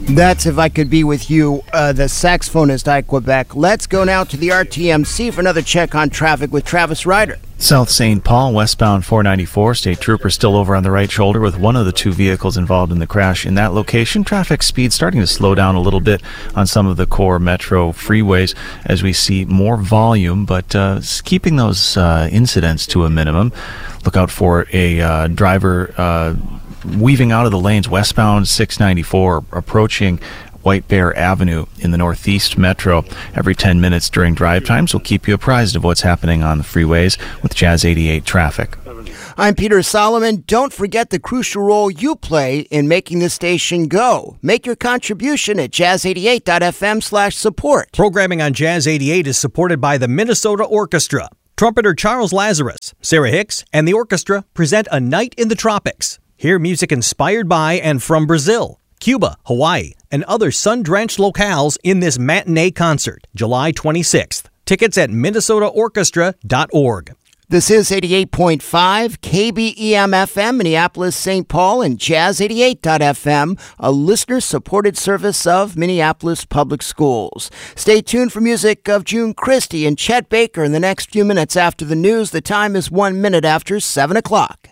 That's If I Could Be With You, the saxophonist I Quebec. Let's go now to the RTMC for another check on traffic with Travis Ryder. South St. Paul, westbound 494, state trooper still over on the right shoulder with one of the two vehicles involved in the crash in that location. Traffic speed starting to slow down a little bit on some of the core metro freeways as we see more volume, but keeping those incidents to a minimum. Look out for a driver weaving out of the lanes westbound 694 approaching White Bear Avenue in the Northeast Metro every 10 minutes during drive times. We'll keep you apprised of what's happening on the freeways with Jazz 88 traffic. I'm Peter Solomon. Don't forget the crucial role you play in making the station go. Make your contribution at jazz88.fm/support. Programming on Jazz 88 is supported by the Minnesota Orchestra. Trumpeter Charles Lazarus, Sarah Hicks, and the orchestra present A Night in the Tropics. Hear music inspired by and from Brazil, Cuba, Hawaii, and other sun-drenched locales in this matinee concert, July 26th. Tickets at minnesotaorchestra.org. This is 88.5 KBEM-FM, Minneapolis, St. Paul, and Jazz88.FM, a listener-supported service of Minneapolis Public Schools. Stay tuned for music of June Christie and Chet Baker in the next few minutes after the news. The time is 1 minute after 7 o'clock.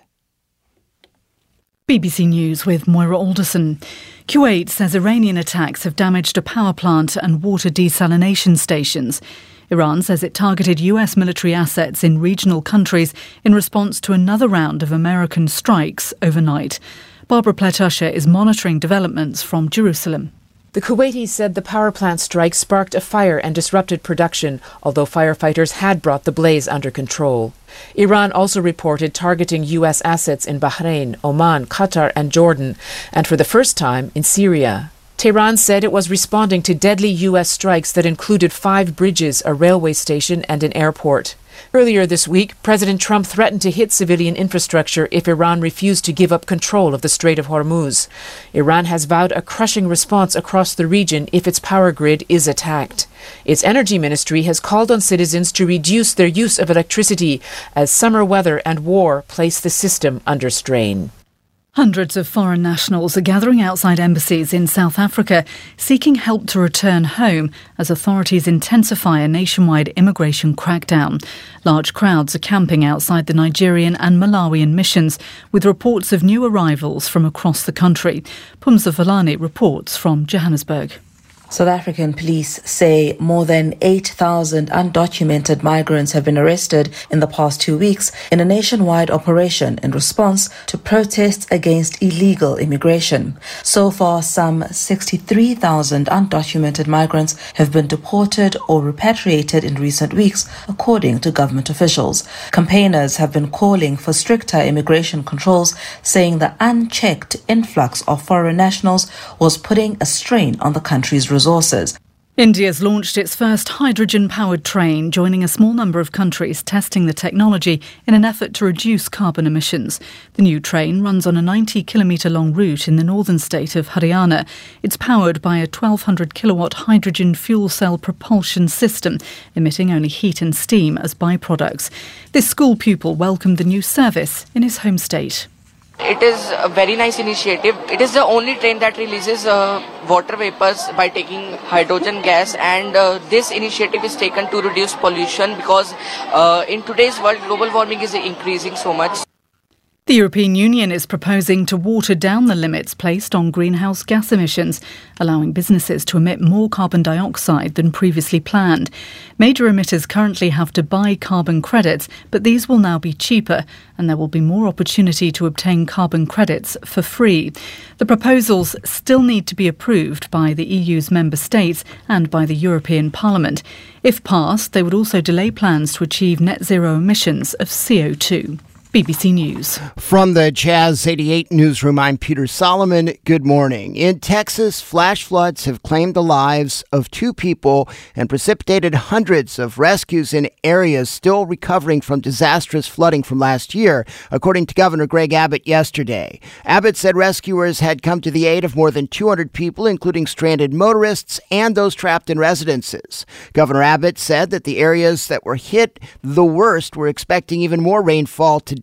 BBC News with Moira Alderson. Kuwait says Iranian attacks have damaged a power plant and water desalination stations. Iran says it targeted US military assets in regional countries in response to another round of American strikes overnight. Barbara Pletusha is monitoring developments from Jerusalem. The Kuwaitis said the power plant strike sparked a fire and disrupted production, although firefighters had brought the blaze under control. Iran also reported targeting U.S. assets in Bahrain, Oman, Qatar and Jordan, and for the first time in Syria. Tehran said it was responding to deadly U.S. strikes that included 5 bridges, a railway station and an airport. Earlier this week, President Trump threatened to hit civilian infrastructure if Iran refused to give up control of the Strait of Hormuz. Iran has vowed a crushing response across the region if its power grid is attacked. Its energy ministry has called on citizens to reduce their use of electricity as summer weather and war place the system under strain. Hundreds of foreign nationals are gathering outside embassies in South Africa, seeking help to return home as authorities intensify a nationwide immigration crackdown. Large crowds are camping outside the Nigerian and Malawian missions, with reports of new arrivals from across the country. Pumza Valani reports from Johannesburg. South African police say more than 8,000 undocumented migrants have been arrested in the past 2 weeks in a nationwide operation in response to protests against illegal immigration. So far, some 63,000 undocumented migrants have been deported or repatriated in recent weeks, according to government officials. Campaigners have been calling for stricter immigration controls, saying the unchecked influx of foreign nationals was putting a strain on the country's resources. India's launched its first hydrogen-powered train, joining a small number of countries testing the technology in an effort to reduce carbon emissions. The new train runs on a 90-kilometre-long route in the northern state of Haryana. It's powered by a 1,200-kilowatt hydrogen fuel cell propulsion system, emitting only heat and steam as byproducts. This school pupil welcomed the new service in his home state. It is a very nice initiative. It is the only train that releases water vapors by taking hydrogen gas, and this initiative is taken to reduce pollution because in today's world global warming is increasing so much. The European Union is proposing to water down the limits placed on greenhouse gas emissions, allowing businesses to emit more carbon dioxide than previously planned. Major emitters currently have to buy carbon credits, but these will now be cheaper, and there will be more opportunity to obtain carbon credits for free. The proposals still need to be approved by the EU's member states and by the European Parliament. If passed, they would also delay plans to achieve net zero emissions of CO2. BBC News. From the Jazz 88 newsroom, I'm Peter Solomon. Good morning. In Texas, flash floods have claimed the lives of 2 people and precipitated hundreds of rescues in areas still recovering from disastrous flooding from last year, according to Governor Greg Abbott yesterday. Abbott said rescuers had come to the aid of more than 200 people, including stranded motorists and those trapped in residences. Governor Abbott said that the areas that were hit the worst were expecting even more rainfall today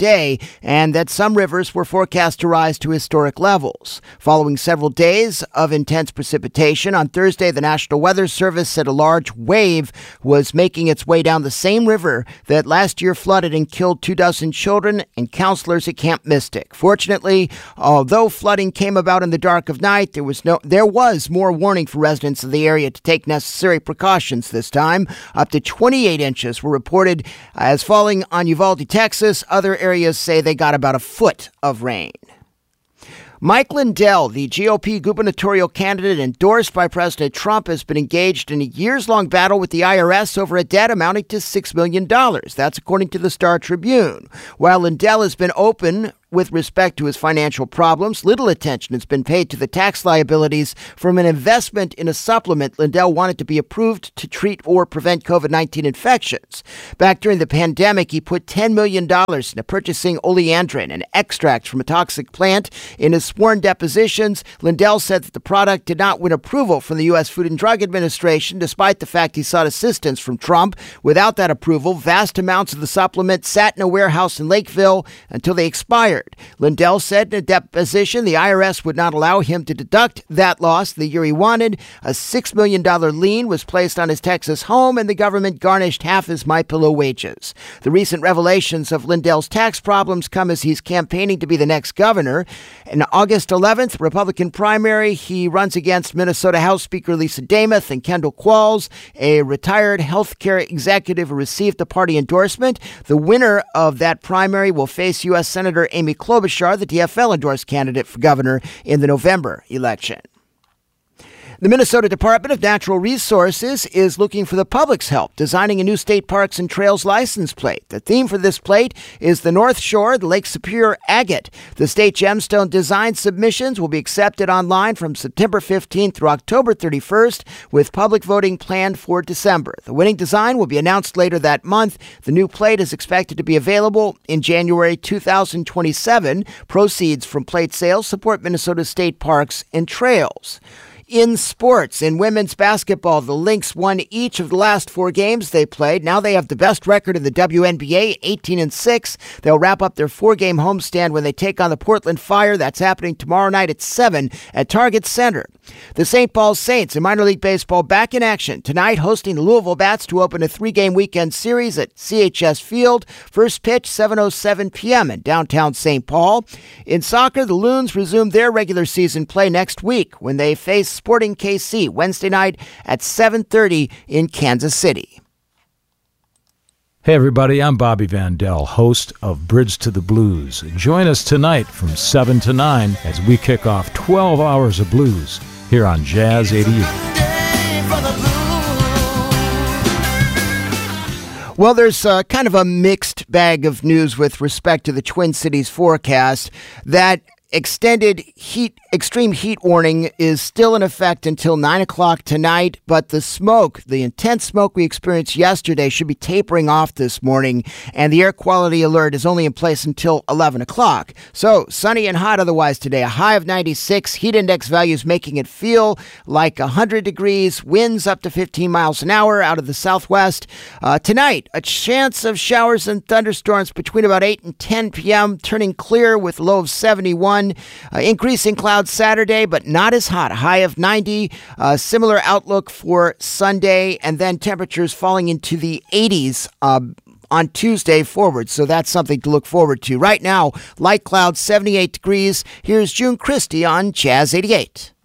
today, and that some rivers were forecast to rise to historic levels. Following several days of intense precipitation, on Thursday, the National Weather Service said a large wave was making its way down the same river that last year flooded and killed 24 children and counselors at Camp Mystic. Fortunately, although flooding came about in the dark of night, there was more warning for residents of the area to take necessary precautions this time. Up to 28 inches were reported as falling on Uvalde, Texas. Other areas say they got about a foot of rain. Mike Lindell, the GOP gubernatorial candidate endorsed by President Trump, has been engaged in a years-long battle with the IRS over a debt amounting to $6 million. That's according to the Star Tribune. While Lindell has been open with respect to his financial problems, little attention has been paid to the tax liabilities from an investment in a supplement Lindell wanted to be approved to treat or prevent COVID-19 infections. Back during the pandemic, he put $10 million into purchasing oleandrin, an extract from a toxic plant. In his sworn depositions, Lindell said that the product did not win approval from the U.S. Food and Drug Administration, despite the fact he sought assistance from Trump. Without that approval, vast amounts of the supplement sat in a warehouse in Lakeville until they expired. Lindell said in a deposition the IRS would not allow him to deduct that loss the year he wanted. A $6 million lien was placed on his Texas home, and the government garnished half his MyPillow wages. The recent revelations of Lindell's tax problems come as he's campaigning to be the next governor. In August 11th, Republican primary, he runs against Minnesota House Speaker Lisa Demuth and Kendall Qualls, a retired healthcare executive who received the party endorsement. The winner of that primary will face U.S. Senator Amy Klobuchar, the DFL-endorsed candidate for governor in the November election. The Minnesota Department of Natural Resources is looking for the public's help designing a new state parks and trails license plate. The theme for this plate is the North Shore, the Lake Superior agate. The state gemstone design submissions will be accepted online from September 15th through October 31st, with public voting planned for December. The winning design will be announced later that month. The new plate is expected to be available in January 2027. Proceeds from plate sales support Minnesota state parks and trails. In sports, in women's basketball, the Lynx won each of the last 4 games they played. Now they have the best record in the WNBA, 18-6. They'll wrap up their 4-game homestand when they take on the Portland Fire. That's happening tomorrow night at 7 at Target Center. The St. Paul Saints in minor league baseball back in action tonight, hosting the Louisville Bats to open a 3-game weekend series at CHS Field. First pitch, 7:07 p.m. in downtown St. Paul. In soccer, the Loons resume their regular season play next week when they face Sporting KC Wednesday night at 7:30 in Kansas City. Hey everybody, I'm Bobby Vandell, host of Bridge to the Blues. Join us tonight from 7 to 9 as we kick off 12 hours of blues here on Jazz 88. Well, there's kind of a mixed bag of news with respect to the Twin Cities forecast. That extended extreme heat warning is still in effect until 9 o'clock tonight, but the intense smoke we experienced yesterday should be tapering off this morning, and the air quality alert is only in place until 11 o'clock. So, sunny and hot otherwise today, a high of 96, heat index values making it feel like 100 degrees, winds up to 15 miles an hour out of the southwest. Tonight, a chance of showers and thunderstorms between about 8 and 10 p.m., turning clear with a low of 71. Increasing clouds Saturday, but not as hot. A high of 90. Similar outlook for Sunday, and then temperatures falling into the 80s on Tuesday forward. So that's something to look forward to. Right now, light clouds, 78 degrees. Here's June Christie on Jazz 88.